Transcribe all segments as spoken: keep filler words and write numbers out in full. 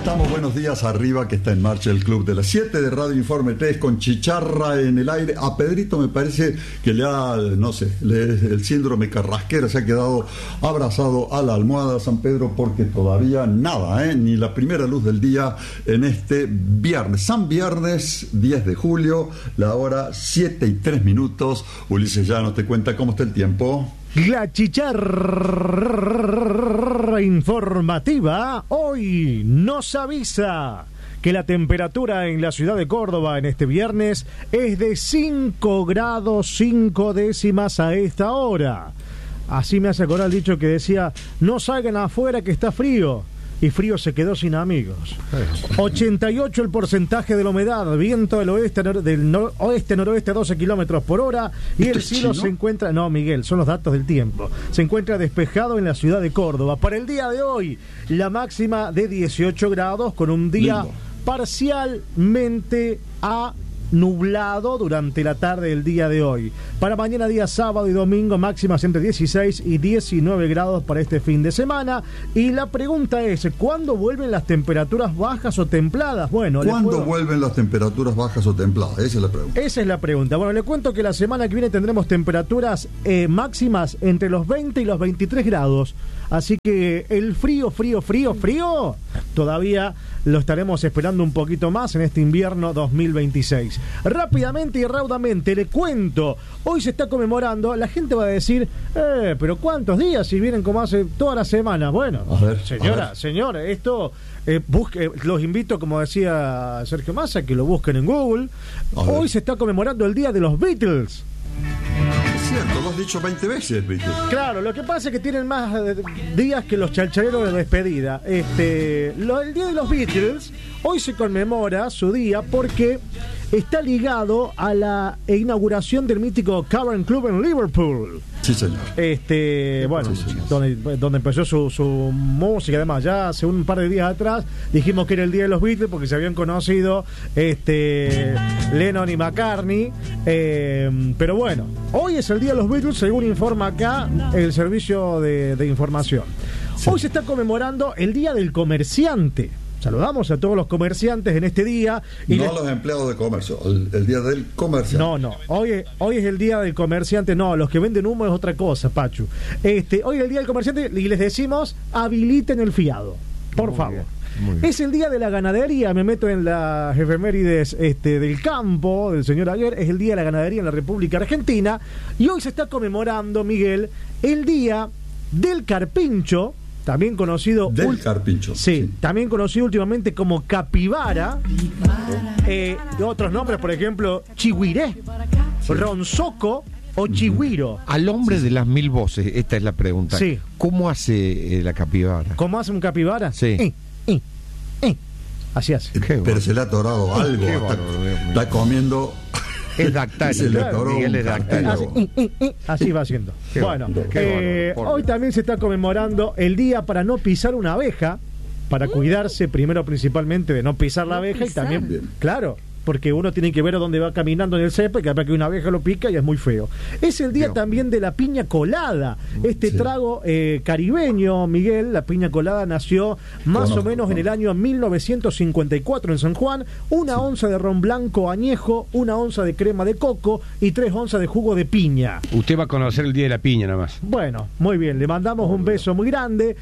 estamos, buenos días arriba, que está en marcha el Club de las siete de Radio Informe tres con chicharra en el aire. A Pedrito me parece que le ha, no sé, le, el síndrome carrasquera, se ha quedado abrazado a la almohada, San Pedro, porque todavía nada, ¿eh? Ni la primera luz del día en este viernes. San Viernes diez de julio, la hora siete y tres minutos. Ulises Llanos te cuenta cómo está el tiempo. La chicharra informativa hoy nos avisa que la temperatura en la ciudad de Córdoba en este viernes es de cinco grados cinco décimas a esta hora. Así me hace acordar el dicho que decía: no salgan afuera que está frío. Y frío se quedó sin amigos. ochenta y ocho el porcentaje de la humedad, viento del oeste del noroeste noroeste a doce kilómetros por hora, y el cielo se encuentra, no Miguel, son los datos del tiempo, se encuentra despejado en la ciudad de Córdoba. Para el día de hoy, la máxima de dieciocho grados, con un día lindo, parcialmente a nublado durante la tarde del día de hoy. Para mañana, día sábado y domingo, máximas entre dieciséis y diecinueve grados para este fin de semana. Y la pregunta es: ¿cuándo vuelven las temperaturas bajas o templadas? Bueno, ¿cuándo puedo... vuelven las temperaturas bajas o templadas? Esa es la pregunta. Esa es la pregunta. Bueno, le cuento que la semana que viene tendremos temperaturas eh, máximas entre los veinte y los veintitrés grados. Así que el frío, frío, frío, frío, todavía lo estaremos esperando un poquito más en este invierno dos mil veintiséis. Rápidamente y raudamente le cuento, hoy se está conmemorando, la gente va a decir, eh, pero ¿cuántos días si vienen como hace toda la semana? Bueno, a ver, señora, a ver. señora, esto, eh, busque, los invito, como decía Sergio Massa, que lo busquen en Google. Hoy se está conmemorando el Día de los Beatles. Cierto, lo has dicho veinte veces, Beatles. Claro, lo que pasa es que tienen más eh, días que los chalchareros de despedida. Este, lo, el Día de los Beatles, hoy se conmemora su día porque está ligado a la inauguración del mítico Cavern Club en Liverpool. Sí, señor. Este, bueno, sí, donde, donde empezó su, su música. Además, ya hace un par de días atrás dijimos que era el Día de los Beatles porque se habían conocido este, Lennon y McCartney. Eh, pero bueno, hoy es el Día de los Beatles, según informa acá el servicio de, de información. Sí. Hoy se está conmemorando el Día del Comerciante. Saludamos a todos los comerciantes en este día. Y no les... a los empleados de comercio, el, el día del comerciante. No, no, hoy es, hoy es el día del comerciante. No, los que venden humo es otra cosa, Pachu. Este, hoy es el día del comerciante y les decimos: habiliten el fiado, por muy favor. Bien, bien. Es el día de la ganadería. Me meto en las efemérides este, del campo del señor Aguer. Es el día de la ganadería en la República Argentina. Y hoy se está conmemorando, Miguel, el día del carpincho. También conocido del ult- carpincho. Sí, sí, también conocido últimamente como capibara. Eh, otros nombres, por ejemplo, chihuiré, sí, ronzoco o chigüiro. Al hombre sí, de las mil voces, esta es la pregunta. Sí. ¿Cómo hace eh, la capibara? ¿Cómo hace un capibara? Sí. Eh, eh, eh. Así hace. Eh, pero bueno, se le ha atorado algo. Qué está, bueno, está comiendo. Es dactal. Se le atoró Miguel es dactal. Así, eh, eh, eh, así va haciendo. Qué bueno, bueno, eh, bueno, hoy también se está conmemorando el día para no pisar una abeja, para cuidarse primero principalmente de no pisar la abeja y también, bien, claro, porque uno tiene que ver a dónde va caminando en el césped, que capaz que una abeja lo pica y es muy feo. Es el día Dios. También de la piña colada, este sí, trago eh, caribeño, Miguel. La piña colada nació más Conozco, o menos ¿no? en el año mil novecientos cincuenta y cuatro en San Juan. Una sí. onza de ron blanco añejo, una onza de crema de coco y tres onzas de jugo de piña. Usted va a conocer el día de la piña nada más. Bueno, muy bien, le mandamos oh, un beso muy grande.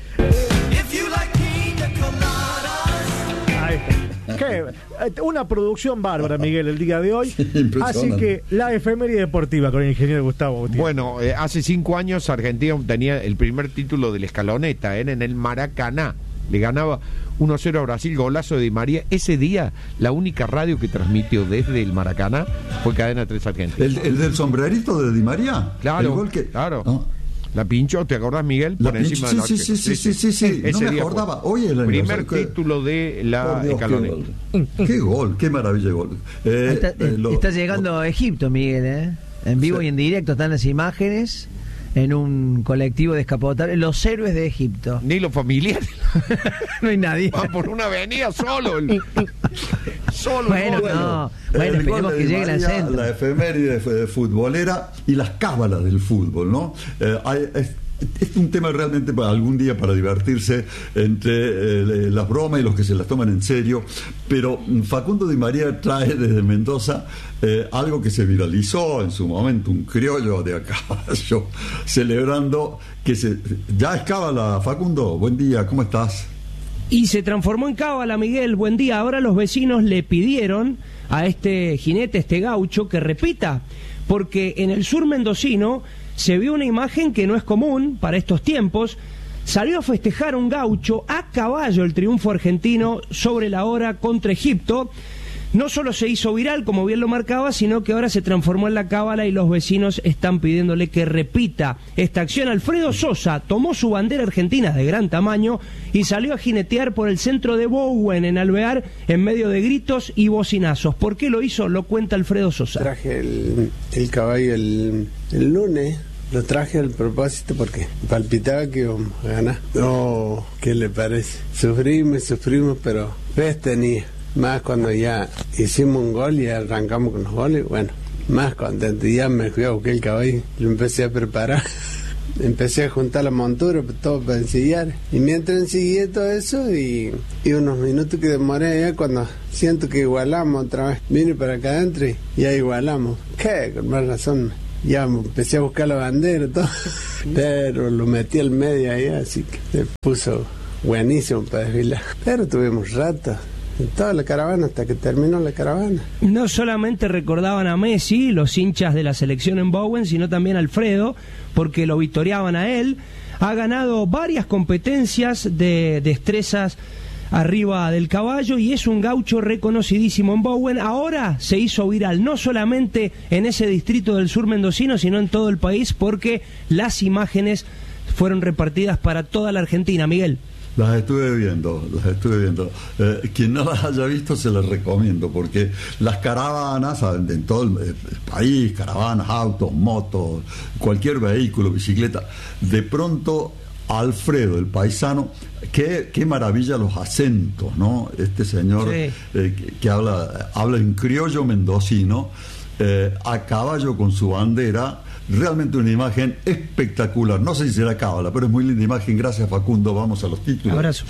¿Qué? Una producción bárbara, Miguel, el día de hoy. Así que la efeméride deportiva con el ingeniero Gustavo Gutiérrez. Bueno, eh, hace cinco años Argentina obtenía el primer título de la escaloneta, ¿eh? En el Maracaná. Le ganaba uno a cero a Brasil, golazo de Di María. Ese día, la única radio que transmitió desde el Maracaná fue Cadena tres Argentina. ¿El, el del sombrerito de Di María? Claro, el gol que... claro. ¿No? La pinchó, ¿te acordás, Miguel? La Por encima pincho, de sí, la sí, sí, sí, sí, sí, sí. No me acordaba. Hoy el primer título de la escaloneta. Qué, qué gol, qué maravilla de gol. Eh, está, eh, lo, está llegando lo, a Egipto, Miguel, ¿eh? En vivo sí. y en directo están las imágenes en un colectivo descapotable. Los héroes de Egipto. Ni los familiares. No hay nadie. Va por una avenida solo. El... solo. Bueno, bueno, no. Bueno, esperemos que lleguen al centro. La efeméride futbolera y las cábalas del fútbol, ¿no? Eh, hay, es, es un tema realmente para algún día para divertirse entre eh, las bromas y los que se las toman en serio, pero Facundo Di María trae desde Mendoza eh, algo que se viralizó en su momento, un criollo de a caballo, celebrando que se... ¿Ya es cábala, Facundo? Buen día, ¿cómo estás? Y se transformó en cábala, Miguel, buen día. Ahora los vecinos le pidieron a este jinete, este gaucho, que repita, porque en el sur mendocino se vio una imagen que no es común para estos tiempos. Salió a festejar un gaucho a caballo el triunfo argentino sobre la hora contra Egipto. No solo se hizo viral, como bien lo marcaba, sino que ahora se transformó en la cábala y los vecinos están pidiéndole que repita esta acción. Alfredo Sosa tomó su bandera argentina de gran tamaño y salió a jinetear por el centro de Bowen, en Alvear, en medio de gritos y bocinazos. ¿Por qué lo hizo? Lo cuenta Alfredo Sosa. Traje el, el caballo el, el lunes. Lo traje al propósito porque palpitaba que íbamos a ganar. No, ¿qué le parece? Sufrimos, sufrimos, pero ves tenía. Más cuando ya hicimos un gol y arrancamos con los goles, bueno, más contento. Y ya me fui a buscar el caballo, lo empecé a preparar. Empecé a juntar la montura, todo para ensillar. Y mientras ensillé todo eso, y, y unos minutos que demoré ya cuando siento que igualamos otra vez. Vine para acá adentro y ya igualamos. ¿Qué? Con más razón. Ya empecé a buscar la bandera y todo. Pero lo metí al medio ahí, así que se puso buenísimo para desfilar. Pero tuvimos rato. Toda la caravana hasta que terminó la caravana. No solamente recordaban a Messi, los hinchas de la selección en Bowen, sino también a Alfredo, porque lo victoriaban a él. Ha ganado varias competencias de destrezas arriba del caballo y es un gaucho reconocidísimo en Bowen. Ahora se hizo viral, no solamente en ese distrito del sur mendocino, sino en todo el país, porque las imágenes fueron repartidas para toda la Argentina. Miguel. Las estuve viendo, las estuve viendo. Eh, quien no las haya visto se las recomiendo, porque las caravanas en todo el, el país, caravanas, autos, motos, cualquier vehículo, bicicleta, de pronto Alfredo, el paisano, qué, qué maravilla los acentos, ¿no? Este señor sí. eh, que, que habla, habla en criollo mendocino, eh, a caballo con su bandera. Realmente una imagen espectacular. No sé si será cábala, pero es muy linda imagen. Gracias, Facundo. Vamos a los títulos. Abrazo.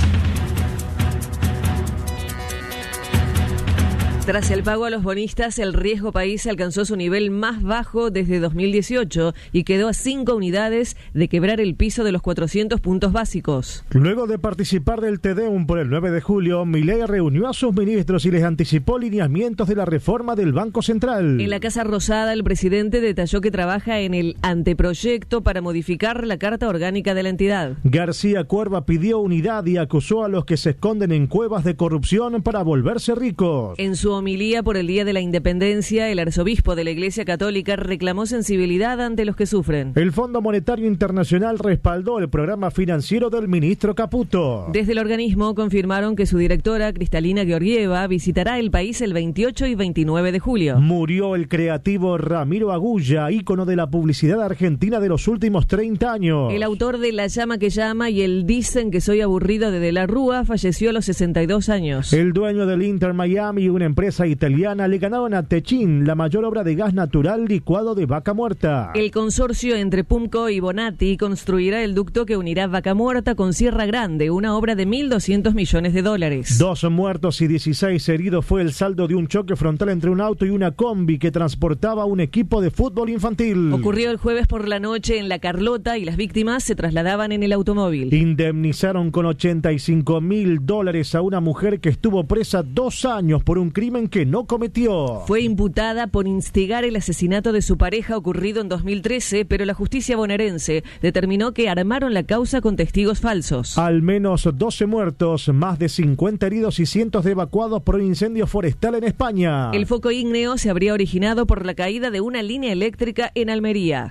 Tras el pago a los bonistas, el riesgo país alcanzó su nivel más bajo desde dos mil dieciocho y quedó a cinco unidades de quebrar el piso de los cuatrocientos puntos básicos. Luego de participar del Te Deum por el nueve de julio, Milei reunió a sus ministros y les anticipó lineamientos de la reforma del Banco Central. En la Casa Rosada, el presidente detalló que trabaja en el anteproyecto para modificar la Carta Orgánica de la entidad. García Cuerva pidió unidad y acusó a los que se esconden en cuevas de corrupción para volverse ricos. En su homilía por el Día de la Independencia, el arzobispo de la Iglesia Católica reclamó sensibilidad ante los que sufren. El Fondo Monetario Internacional respaldó el programa financiero del ministro Caputo. Desde el organismo confirmaron que su directora, Cristalina Georgieva, visitará el país el veintiocho y veintinueve de julio. Murió el creativo Ramiro Agulla, ícono de la publicidad argentina de los últimos treinta años. El autor de La llama que llama y el Dicen que soy aburrido de De la Rúa falleció a los sesenta y dos años. El dueño del Inter Miami y una empresa italiana le ganaron a Techin la mayor obra de gas natural licuado de Vaca Muerta. El consorcio entre Pumco y Bonatti construirá el ducto que unirá Vaca Muerta con Sierra Grande, una obra de mil doscientos millones de dólares. Dos muertos y dieciséis heridos fue el saldo de un choque frontal entre un auto y una combi que transportaba un equipo de fútbol infantil. Ocurrió el jueves por la noche en La Carlota y las víctimas se trasladaban en el automóvil. Indemnizaron con ochenta y cinco mil dólares a una mujer que estuvo presa dos años por un crimen que no cometió. Fue imputada por instigar el asesinato de su pareja ocurrido en dos mil trece, pero la justicia bonaerense determinó que armaron la causa con testigos falsos. Al menos doce muertos, más de cincuenta heridos y cientos de evacuados por un incendio forestal en España. El foco ígneo se habría originado por la caída de una línea eléctrica en Almería.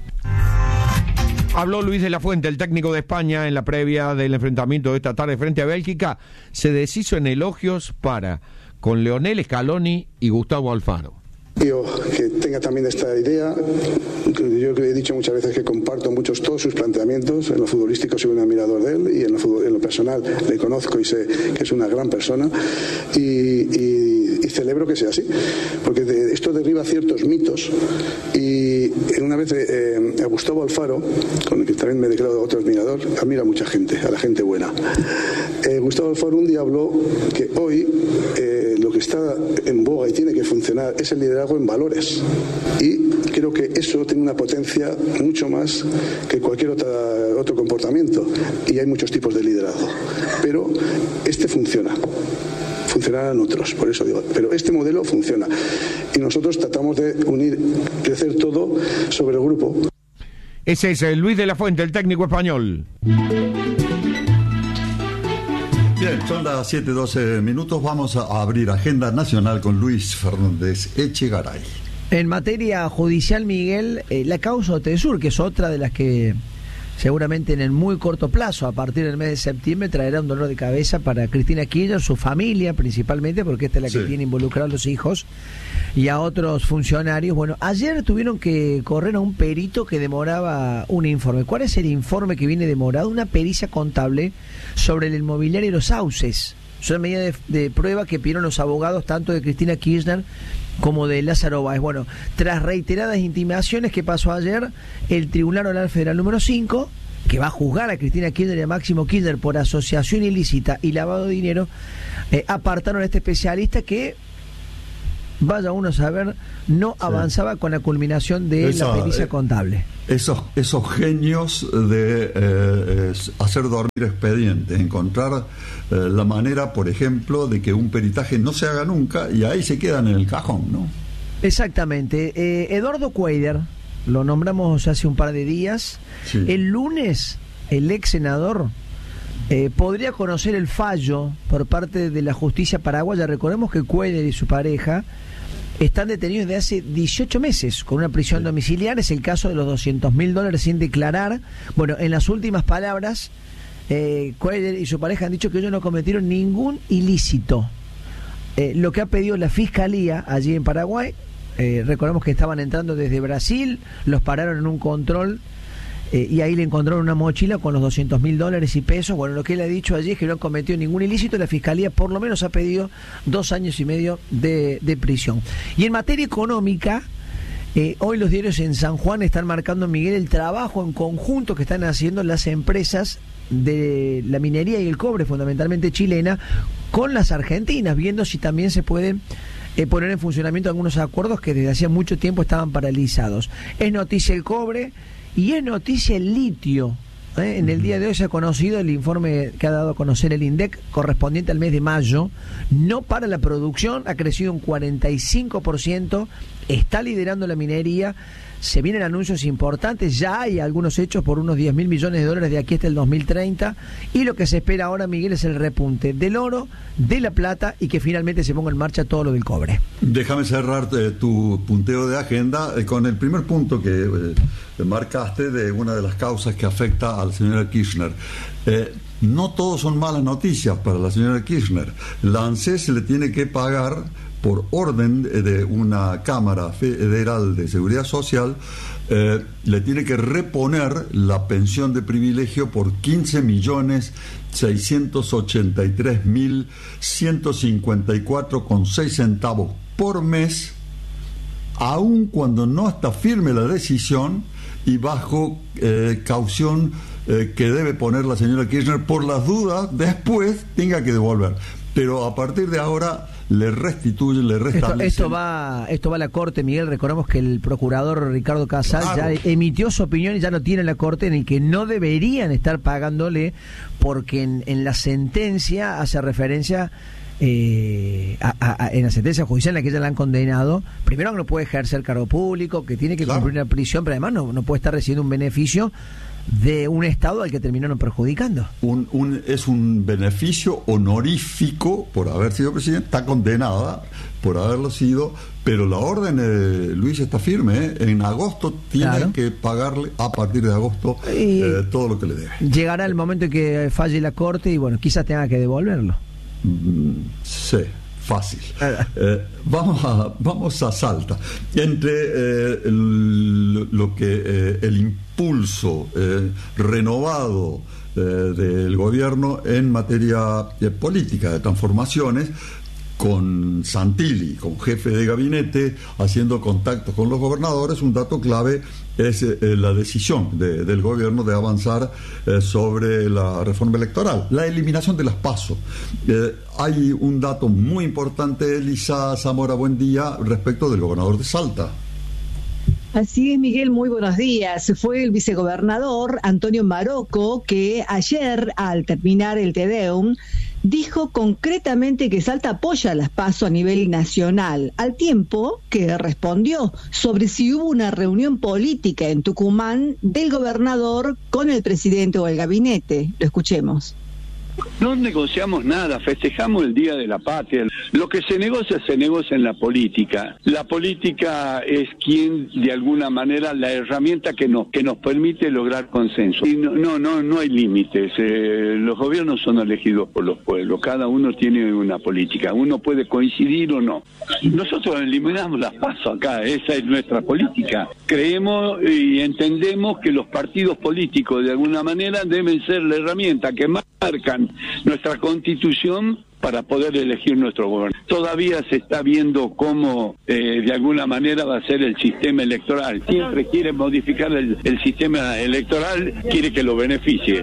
Habló Luis de la Fuente, el técnico de España, en la previa del enfrentamiento de esta tarde frente a Bélgica. Se deshizo en elogios para con Leonel Scaloni y Gustavo Alfaro. Yo que tenga también esta idea, yo he dicho muchas veces que comparto muchos todos sus planteamientos. En lo futbolístico soy un admirador de él y en lo, en lo personal le conozco y sé que es una gran persona y, y, y celebro que sea así, porque de, esto derriba ciertos mitos. Y una vez eh, a Gustavo Alfaro, con el que también me declaro otro admirador, admira a mucha gente, a la gente buena. Eh, Gustavo Alfaro un día habló que hoy eh, lo que está en boga y tiene que funcionar es el liderazgo en valores. Y creo que eso tiene una potencia mucho más que cualquier otra, otro comportamiento. Y hay muchos tipos de liderazgo. Pero este funciona. Funcionarán otros, por eso digo. Pero este modelo funciona. Y nosotros tratamos de unir, de hacer todo sobre el grupo. Ese es Luis de la Fuente, el técnico español. Bien, son las siete doce minutos. Vamos a abrir agenda nacional con Luis Fernández Echegaray. En materia judicial, Miguel, eh, la causa Otesur, que es otra de las que seguramente en el muy corto plazo, a partir del mes de septiembre, traerá un dolor de cabeza para Cristina Kirchner, su familia principalmente, porque esta es la que sí tiene involucrados a los hijos, y a otros funcionarios. Bueno, ayer tuvieron que correr a un perito que demoraba un informe. ¿Cuál es el informe que viene demorado? Una pericia contable sobre el inmobiliario y los sauces. Es una medida de, de prueba que pidieron los abogados tanto de Cristina Kirchner como de Lázaro Báez. Bueno, tras reiteradas intimaciones, ¿qué pasó ayer? El Tribunal Oral Federal número cinco, que va a juzgar a Cristina Kirchner y a Máximo Kirchner por asociación ilícita y lavado de dinero, eh, apartaron a este especialista que, vaya uno a saber, no sí. avanzaba con la culminación de Esa, la pericia eh, contable. Esos, esos genios de eh, hacer dormir expedientes, encontrar eh, la manera, por ejemplo, de que un peritaje no se haga nunca y ahí se quedan en el cajón, ¿no? Exactamente. Eh, Eduardo Cuéllar, lo nombramos hace un par de días. Sí. El lunes, el ex senador eh, podría conocer el fallo por parte de la justicia paraguaya. Recordemos que Cuéllar y su pareja están detenidos desde hace dieciocho meses con una prisión sí. domiciliaria. Es el caso de los doscientos mil dólares sin declarar. Bueno, en las últimas palabras, eh, Cuéllar y su pareja han dicho que ellos no cometieron ningún ilícito. Eh, lo que ha pedido la Fiscalía allí en Paraguay, eh, recordemos que estaban entrando desde Brasil, los pararon en un control eh, y ahí le encontraron una mochila con los doscientos mil dólares y pesos. Bueno, lo que él ha dicho allí es que no han cometido ningún ilícito. La Fiscalía por lo menos ha pedido dos años y medio de, de prisión. Y en materia económica, eh, hoy los diarios en San Juan están marcando, Miguel, el trabajo en conjunto que están haciendo las empresas de la minería y el cobre, fundamentalmente chilena, con las argentinas, viendo si también se pueden eh, poner en funcionamiento algunos acuerdos que desde hacía mucho tiempo estaban paralizados. Es noticia el cobre y es noticia el litio. ¿eh? En el día de hoy se ha conocido el informe que ha dado a conocer el INDEC correspondiente al mes de mayo. No para la producción, ha crecido un cuarenta y cinco por ciento, está liderando la minería. Se vienen anuncios importantes, ya hay algunos hechos por unos diez mil millones de dólares de aquí hasta el dos mil treinta, y lo que se espera ahora, Miguel, es el repunte del oro, de la plata y que finalmente se ponga en marcha todo lo del cobre. Déjame cerrar eh, tu punteo de agenda eh, con el primer punto que eh, marcaste de una de las causas que afecta a la señora Kirchner. Eh, no todos son malas noticias para la señora Kirchner. La ANSES le tiene que pagar, por orden de una Cámara Federal de Seguridad Social, eh, le tiene que reponer la pensión de privilegio por quince millones seiscientos ochenta y tres mil ciento cincuenta y cuatro con seis centavos por mes, aun cuando no está firme la decisión y bajo eh, caución eh, que debe poner la señora Kirchner por las dudas después tenga que devolver. Pero a partir de ahora le restituye, le restablece. Esto, esto va esto va a la Corte, Miguel. Recordemos que el procurador Ricardo Casal claro. ya emitió su opinión y ya lo tiene en la Corte, en el que no deberían estar pagándole, porque en, en la sentencia hace referencia, eh, a, a, a, en la sentencia judicial en la que ya la han condenado, primero que no puede ejercer cargo público, que tiene que claro. cumplir una prisión, pero además no, no puede estar recibiendo un beneficio de un Estado al que terminaron perjudicando. Un, un, es un beneficio honorífico por haber sido presidente, está condenada por haberlo sido, pero la orden, eh, Luis, está firme, ¿eh? En agosto tiene claro. que pagarle, a partir de agosto, eh, todo lo que le debe. Llegará el momento en que falle la Corte y bueno, quizás tenga que devolverlo. Mm, sí. Fácil. Eh, vamos a vamos a Salta. Entre eh, el, lo que eh, el impulso eh, renovado eh, del gobierno en materia eh, política de transformaciones, con Santilli, con jefe de gabinete, haciendo contactos con los gobernadores. Un dato clave es eh, la decisión de, del gobierno de avanzar eh, sobre la reforma electoral, la eliminación de las PASO. Eh, hay un dato muy importante, Elisa Zamora, buen día, respecto del gobernador de Salta. Así es, Miguel, muy buenos días. Fue el vicegobernador Antonio Marocco que ayer, al terminar el Te Deum, dijo concretamente que Salta apoya las PASO a nivel nacional, al tiempo que respondió sobre si hubo una reunión política en Tucumán del gobernador con el presidente o el gabinete. Lo escuchemos. No negociamos nada, festejamos el Día de la Patria. Lo que se negocia, se negocia en la política. La política es quien, de alguna manera, la herramienta que nos que nos permite lograr consenso. Y no, no, no, no hay límites. Eh, los gobiernos son elegidos por los pueblos. Cada uno tiene una política. Uno puede coincidir o no. Nosotros eliminamos las PASO acá. Esa es nuestra política. Creemos y entendemos que los partidos políticos, de alguna manera, deben ser la herramienta que marcan nuestra constitución para poder elegir nuestro gobernador. Todavía se está viendo cómo eh, de alguna manera va a ser el sistema electoral. Siempre quiere modificar el, el sistema electoral, quiere que lo beneficie.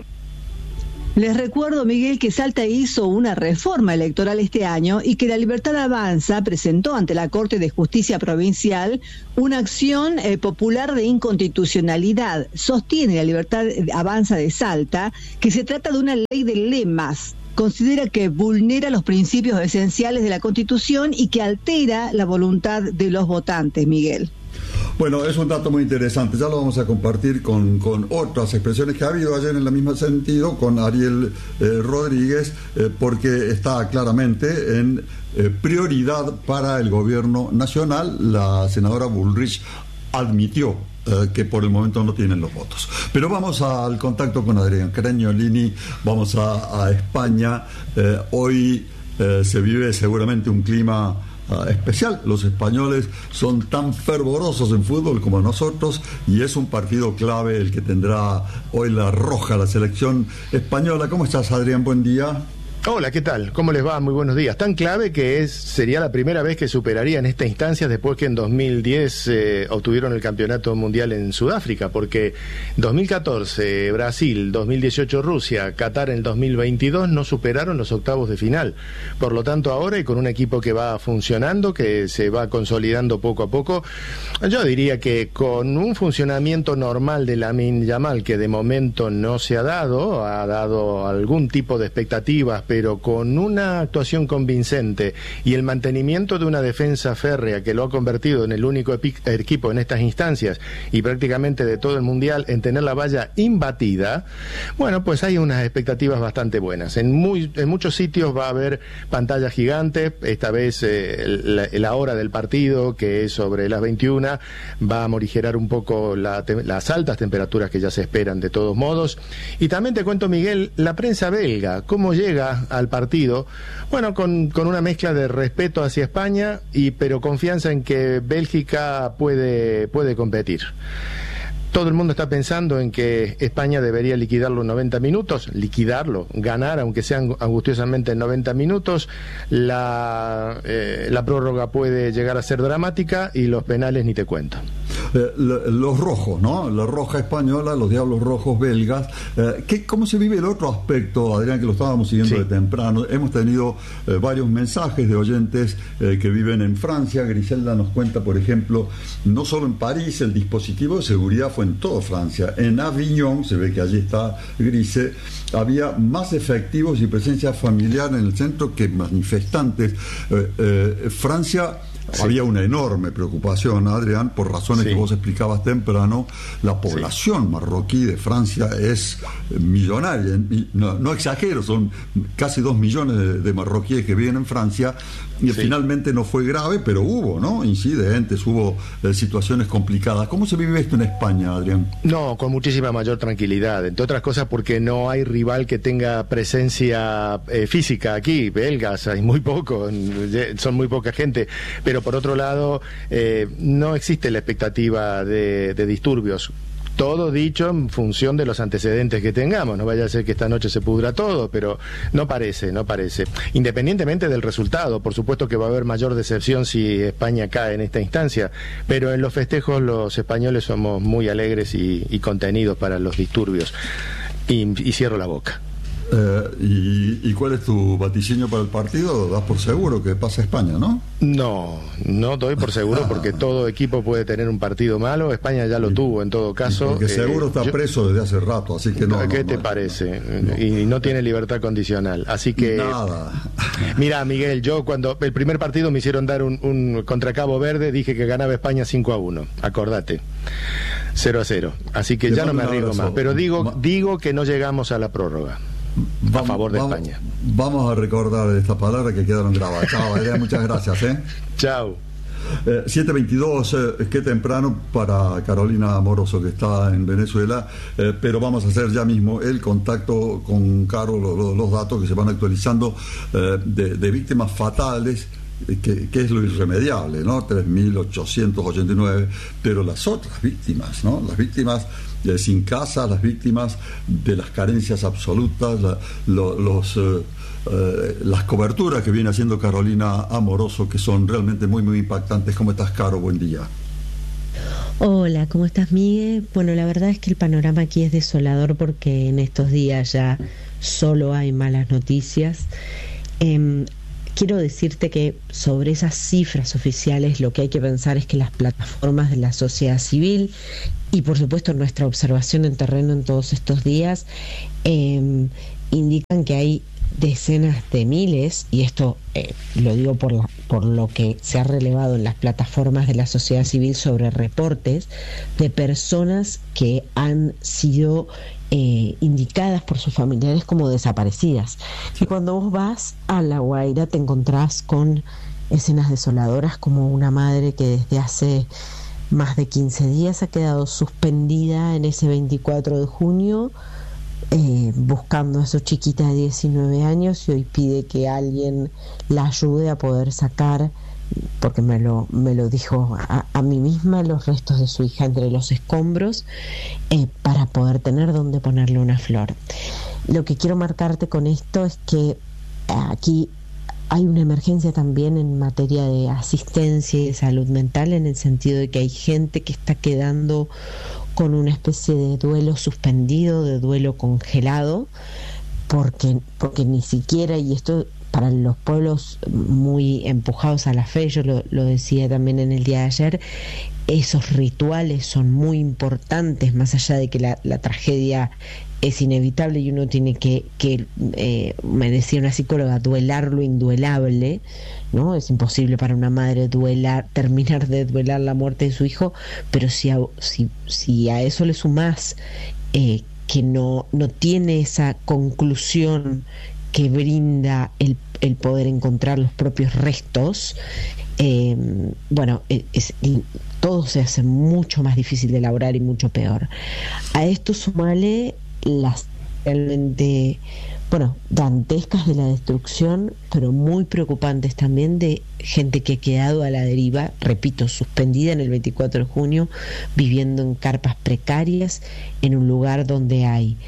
Les recuerdo, Miguel, que Salta hizo una reforma electoral este año y que La Libertad Avanza presentó ante la Corte de Justicia Provincial una acción eh, popular de inconstitucionalidad. Sostiene La Libertad Avanza de Salta que se trata de una ley de lemas. Considera que vulnera los principios esenciales de la Constitución y que altera la voluntad de los votantes, Miguel. Bueno, es un dato muy interesante, ya lo vamos a compartir con, con otras expresiones que ha habido ayer en el mismo sentido, con Ariel eh, Rodríguez, eh, porque está claramente en eh, prioridad para el gobierno nacional. La senadora Bullrich admitió eh, que por el momento no tienen los votos. Pero vamos al contacto con Adrián Cragnolini, vamos a, a España. Eh, hoy eh, se vive seguramente un clima Uh, especial. Los españoles son tan fervorosos en fútbol como nosotros y es un partido clave el que tendrá hoy la Roja, la selección española. ¿Cómo estás, Adrián? Buen día. Hola, ¿qué tal? ¿Cómo les va? Muy buenos días. Tan clave que es sería la primera vez que superaría en esta instancia después que en dos mil diez eh, obtuvieron el campeonato mundial en Sudáfrica, porque dos mil catorce Brasil, dos mil dieciocho Rusia, Qatar en el dos mil veintidós no superaron los octavos de final. Por lo tanto, ahora y con un equipo que va funcionando, que se va consolidando poco a poco, yo diría que con un funcionamiento normal de Lamine Yamal, que de momento no se ha dado, ha dado algún tipo de expectativas, pero con una actuación convincente y el mantenimiento de una defensa férrea que lo ha convertido en el único equipo en estas instancias y prácticamente de todo el mundial en tener la valla imbatida, bueno, pues hay unas expectativas bastante buenas. En, muy, en muchos sitios va a haber pantallas gigantes, esta vez eh, la, la hora del partido, que es sobre las veintiuna, va a morigerar un poco la, las altas temperaturas que ya se esperan de todos modos. Y también te cuento, Miguel, la prensa belga, cómo llega al partido, bueno, con, con una mezcla de respeto hacia España, y pero confianza en que Bélgica puede, puede competir. Todo el mundo está pensando en que España debería liquidarlo en noventa minutos, liquidarlo, ganar, aunque sean angustiosamente en noventa minutos. La, eh, la prórroga puede llegar a ser dramática y los penales ni te cuento. Eh, los rojos, ¿no? La roja española, los diablos rojos belgas. Eh, ¿qué, ¿Cómo se vive el otro aspecto, Adrián, que lo estábamos siguiendo sí. de temprano? Hemos tenido eh, varios mensajes de oyentes eh, que viven en Francia. Griselda nos cuenta, por ejemplo, no solo en París, el dispositivo de seguridad fue en toda Francia. En Avignon, se ve que allí está Grise, había más efectivos y presencia familiar en el centro que manifestantes. Eh, eh, Francia... Sí. Había una enorme preocupación, Adrián, por razones sí. que vos explicabas temprano. La población sí. marroquí de Francia es millonaria, no, no exagero, son casi dos millones de, de marroquíes que viven en Francia, y sí. finalmente no fue grave, pero hubo, ¿no? Incidentes, hubo eh, situaciones complicadas. ¿Cómo se vive esto en España, Adrián? No, con muchísima mayor tranquilidad, entre otras cosas porque no hay rival que tenga presencia eh, física aquí. Belgas hay muy poco, son muy poca gente, pero por otro lado, eh, no existe la expectativa de, de disturbios. todo dicho en función de los antecedentes que tengamos. No vaya a ser que esta noche se pudra todo, pero no parece, no parece. Independientemente del resultado, por supuesto que va a haber mayor decepción si España cae en esta instancia, pero en los festejos los españoles somos muy alegres y, y contenidos para los disturbios. Y, y cierro la boca. Eh, y, ¿Y cuál es tu vaticinio para el partido? Das por seguro que pasa España, ¿no? No, no doy por seguro porque todo equipo puede tener un partido malo. España ya lo tuvo en todo caso. Porque seguro eh, está yo, preso desde hace rato, así que no. ¿Qué no, te no, parece? No. Y no tiene libertad condicional, así que. Nada. Mira, Miguel, yo cuando el primer partido me hicieron dar un, un contra Cabo Verde, dije que ganaba España cinco a uno. Acordate. cero a cero. Así que Te ya no me arriesgo más. Pero digo, Ma... digo que no llegamos a la prórroga. A favor de vamos, España. Vamos a recordar estas palabras que quedaron grabadas. Chao, Valeria, muchas gracias. ¿eh? Chao. Eh, siete veintidós, eh, qué temprano para Carolina Amoroso, que está en Venezuela, eh, pero vamos a hacer ya mismo el contacto con Caro, los, los datos que se van actualizando eh, de, de víctimas fatales. Que, que es lo irremediable, ¿no? tres mil ochocientos ochenta y nueve, pero las otras víctimas, ¿no? Las víctimas eh, sin casa, las víctimas de las carencias absolutas, la, lo, los, eh, eh, las coberturas que viene haciendo Carolina Amoroso, que son realmente muy, muy impactantes. ¿Cómo estás, Caro? Buen día. Hola, ¿cómo estás, Miguel? Bueno, la verdad es que el panorama aquí es desolador porque en estos días ya solo hay malas noticias. Eh, Quiero decirte que sobre esas cifras oficiales lo que hay que pensar es que las plataformas de la sociedad civil y por supuesto nuestra observación en terreno en todos estos días eh, indican que hay decenas de miles, y esto eh, lo digo por, la, por lo que se ha relevado en las plataformas de la sociedad civil sobre reportes de personas que han sido Eh, indicadas por sus familiares como desaparecidas. Y cuando vos vas a La Guaira te encontrás con escenas desoladoras, como una madre que desde hace más de quince días ha quedado suspendida en ese veinticuatro de junio eh, buscando a su chiquita de diecinueve años, y hoy pide que alguien la ayude a poder sacar, porque me lo, me lo dijo a, a mí misma, los restos de su hija entre los escombros, eh, para poder tener donde ponerle una flor. Lo que quiero marcarte con esto es que aquí hay una emergencia también en materia de asistencia y de salud mental, en el sentido de que hay gente que está quedando con una especie de duelo suspendido, de duelo congelado, porque, porque ni siquiera, y esto para los pueblos muy empujados a la fe, yo lo, lo decía también en el día de ayer, esos rituales son muy importantes, más allá de que la, la tragedia es inevitable y uno tiene que, que eh, me decía una psicóloga, duelar lo induelable, ¿no? Es imposible para una madre duelar, terminar de duelar la muerte de su hijo, pero si a, si, si a eso le sumás eh, que no, no tiene esa conclusión que brinda el, el poder encontrar los propios restos, eh, bueno, es, es, todo se hace mucho más difícil de elaborar y mucho peor. A esto sumale las realmente, bueno, dantescas de la destrucción, pero muy preocupantes también, de gente que ha quedado a la deriva, repito, suspendida en el veinticuatro de junio, viviendo en carpas precarias, en un lugar donde hay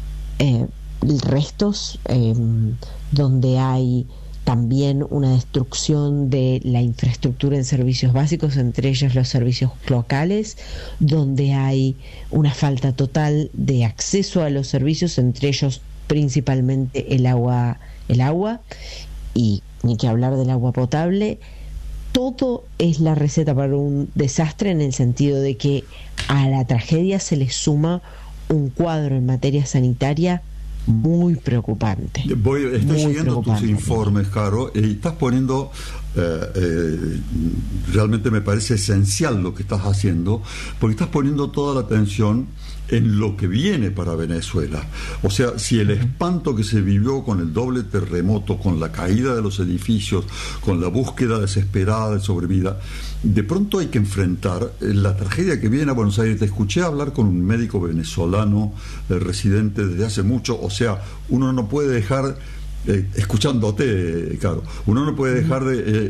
eh, restos, eh, donde hay también una destrucción de la infraestructura en servicios básicos, entre ellos los servicios cloacales, donde hay una falta total de acceso a los servicios, entre ellos principalmente el agua, el agua, y ni que hablar del agua potable. Todo es la receta para un desastre, en el sentido de que a la tragedia se le suma un cuadro en materia sanitaria muy preocupante. Voy, estoy muy siguiendo tus informes, Caro, y estás poniendo, eh, eh, realmente me parece esencial lo que estás haciendo, porque estás poniendo toda la atención en lo que viene para Venezuela. O sea, si el espanto que se vivió con el doble terremoto, con la caída de los edificios, con la búsqueda desesperada de sobrevida, de pronto hay que enfrentar la tragedia que viene a Buenos Aires. Te escuché hablar con un médico venezolano, eh, residente desde hace mucho. O sea, uno no puede dejar, eh, escuchándote, claro, uno no puede dejar de... Eh,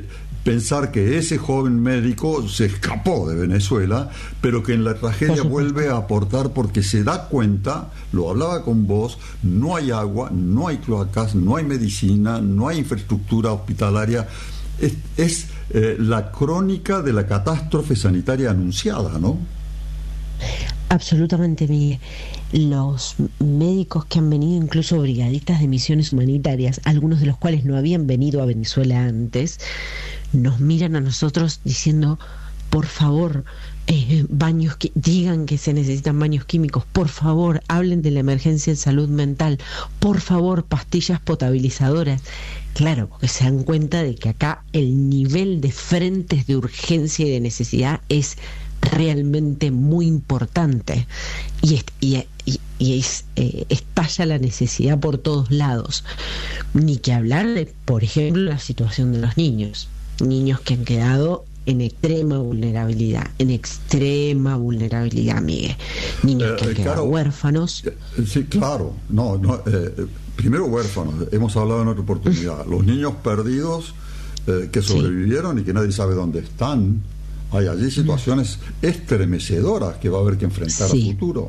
pensar que ese joven médico se escapó de Venezuela, pero que en la tragedia vuelve a aportar porque se da cuenta, lo hablaba con vos, no hay agua, no hay cloacas, no hay medicina, no hay infraestructura hospitalaria. Es, es eh, la crónica de la catástrofe sanitaria anunciada, ¿no? Absolutamente, Miguel. Los médicos que han venido, incluso brigadistas de misiones humanitarias, algunos de los cuales no habían venido a Venezuela antes, nos miran a nosotros diciendo, por favor, eh, baños, que digan que se necesitan baños químicos, por favor, hablen de la emergencia en salud mental, por favor, pastillas potabilizadoras. Claro, porque se dan cuenta de que acá el nivel de frentes de urgencia y de necesidad es realmente muy importante y, y, y, y es, eh, estalla la necesidad por todos lados. Ni que hablar de, por ejemplo, la situación de los niños, niños que han quedado en extrema vulnerabilidad, en extrema vulnerabilidad, Miguel. Niños eh, que han quedado claro, huérfanos. Sí, claro, no, no eh, primero huérfanos, hemos hablado en otra oportunidad, los niños perdidos eh, que sobrevivieron sí. y que nadie sabe dónde están. Hay allí situaciones estremecedoras que va a haber que enfrentar sí. a futuro.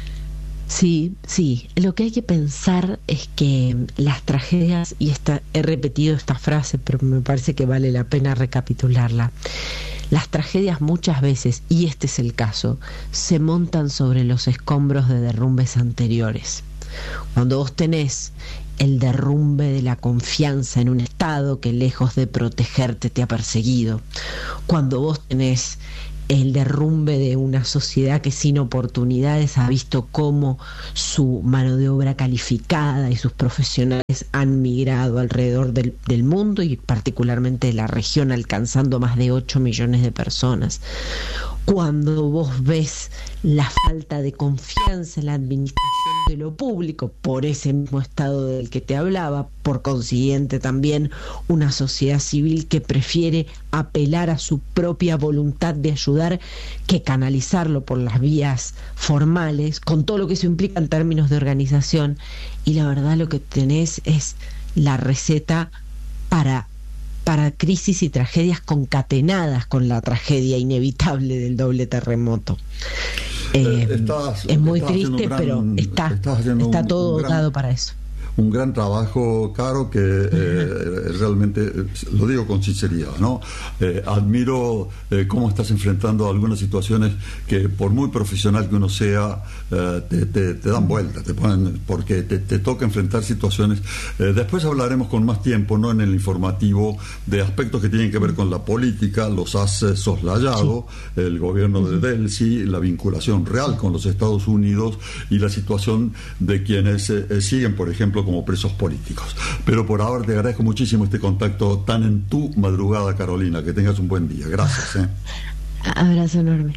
Sí, sí. Lo que hay que pensar es que las tragedias, y esta, he repetido esta frase, pero me parece que vale la pena recapitularla. Las tragedias muchas veces, y este es el caso, se montan sobre los escombros de derrumbes anteriores. Cuando vos tenés el derrumbe de la confianza en un Estado que lejos de protegerte te ha perseguido, cuando vos tenés el derrumbe de una sociedad que sin oportunidades ha visto cómo su mano de obra calificada y sus profesionales han migrado alrededor del, del mundo y particularmente de la región, alcanzando más de ocho millones de personas. Cuando vos ves la falta de confianza en la administración de lo público por ese mismo Estado del que te hablaba, por consiguiente también una sociedad civil que prefiere apelar a su propia voluntad de ayudar que canalizarlo por las vías formales, con todo lo que eso implica en términos de organización, y la verdad lo que tenés es la receta para para crisis y tragedias concatenadas con la tragedia inevitable del doble terremoto. Eh, estás, es muy triste, gran, pero está, está un, todo un gran, dado para eso. Un gran trabajo, Caro, que eh, realmente, lo digo con sinceridad, ¿no? Eh, admiro eh, cómo estás enfrentando algunas situaciones que, por muy profesional que uno sea, eh, te, te, te dan vuelta, te ponen, porque te, te toca enfrentar situaciones. Eh, después hablaremos con más tiempo, no en el informativo, de aspectos que tienen que ver con la política, los has eh, soslayado, sí. el gobierno de Delcy, la vinculación real con los Estados Unidos y la situación de quienes eh, siguen, por ejemplo, como presos políticos. Pero por ahora te agradezco muchísimo este contacto tan en tu madrugada, Carolina. Que tengas un buen día. Gracias. ¿eh? Abrazo enorme.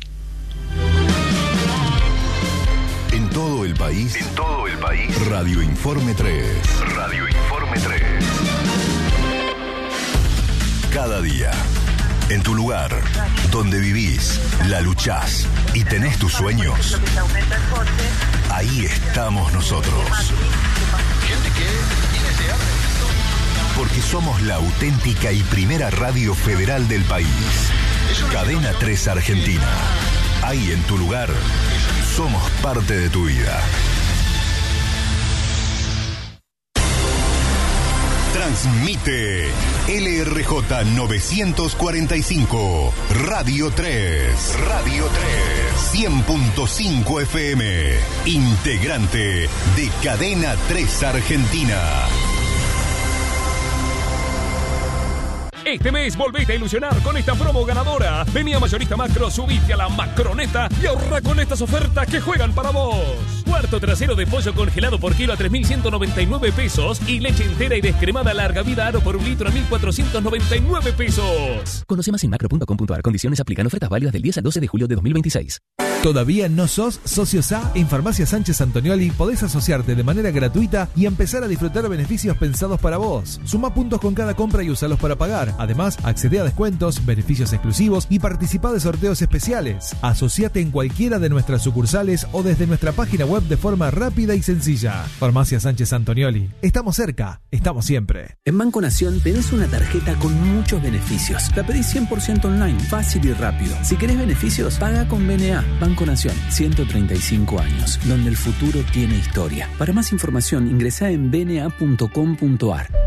En todo el país. En todo el país. Radio Informe tres. Radio Informe tres. Cada día. En tu lugar, donde vivís, la luchás y tenés tus sueños, ahí estamos nosotros. Porque somos la auténtica y primera radio federal del país. Cadena tres Argentina. Ahí en tu lugar, somos parte de tu vida. Transmite L R J novecientos cuarenta y cinco, Radio tres. Radio tres. cien punto cinco F M. Integrante de Cadena tres Argentina. Este mes volvete a ilusionar con esta promo ganadora. Vení a Mayorista Macro, subite a la Macroneta y ahorra con estas ofertas que juegan para vos. Cuarto trasero de pollo congelado por kilo a tres mil ciento noventa y nueve pesos y leche entera y descremada larga vida Aro por un litro a mil cuatrocientos noventa y nueve pesos. Conoce más en macro punto com punto a r. Condiciones aplican. Ofertas válidas del diez al doce de julio de dos mil veintiséis. ¿Todavía no sos socio S A? En Farmacia Sánchez Antonioli podés asociarte de manera gratuita y empezar a disfrutar beneficios pensados para vos. Suma puntos con cada compra y usalos para pagar. Además, accede a descuentos, beneficios exclusivos y participa de sorteos especiales. Asociate en cualquiera de nuestras sucursales o desde nuestra página web de forma rápida y sencilla. Farmacia Sánchez Antonioli. Estamos cerca, estamos siempre. En Banco Nación tenés una tarjeta con muchos beneficios. La pedís cien por ciento online, fácil y rápido. Si querés beneficios, paga con B N A. Banco Nación, ciento treinta y cinco años, donde el futuro tiene historia. Para más información, ingresá en b n a punto com punto a r.